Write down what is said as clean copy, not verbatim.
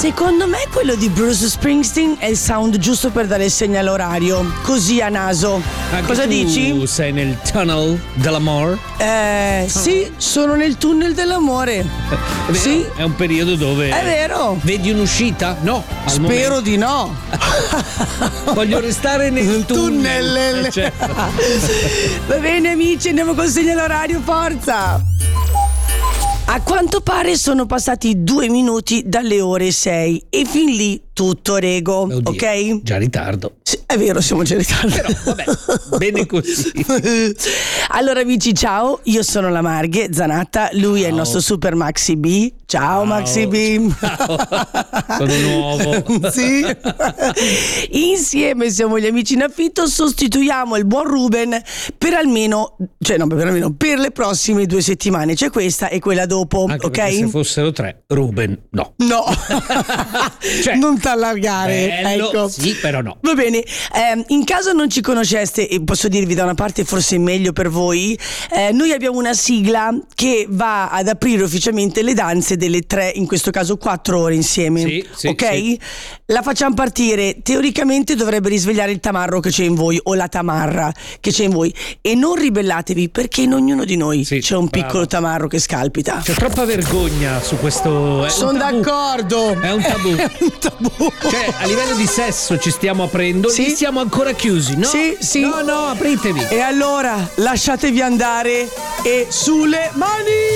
Secondo me quello di Bruce Springsteen è il sound giusto per dare il segnale orario, così a naso. Anche Cosa tu dici? sei nel tunnel dell'amore? Sì, sono nel tunnel dell'amore. È vero? Sì. È un periodo dove È vero. vedi un'uscita? No, al Spero di no. momento. Voglio restare nel tunnel. Certo. Va bene amici, andiamo col segnale orario, forza! A quanto pare sono passati 2 minuti dalle ore 6 e fin lì tutto rego, Oddio, ok? già ritardo. Sì, è vero, siamo già in ritardo. Però vabbè, bene così. Allora amici, ciao, io sono la Marghe Zanatta, lui è il nostro super Maxi B. Ciao Maxi B. Ciao. Sono nuovo. Sì. Insieme siamo gli amici in affitto, sostituiamo il buon Ruben per almeno, per le prossime 2 settimane. C'è questa e quella dopo, Anche ok? perché se fossero 3, Ruben no. No, Cioè, non t'allargare. bello, Ecco. sì, però no. Va bene, in caso non ci conosceste, e posso dirvi da una parte forse è meglio per voi, noi abbiamo una sigla che va ad aprire ufficialmente le danze delle 3, in questo caso 4 ore insieme. Sì, ok? sì. La facciamo partire, teoricamente dovrebbe risvegliare il tamarro che c'è in voi o la tamarra che c'è in voi, e non ribellatevi perché in ognuno di noi Sì, c'è un brava. piccolo tamarro che scalpita. C'è troppa vergogna su questo. Sono d'accordo. È un tabù. È un tabù. Cioè, a livello di sesso ci stiamo aprendo, Sì. lì siamo ancora chiusi, no? Sì. No, apritevi. E allora lasciatevi andare e sulle mani!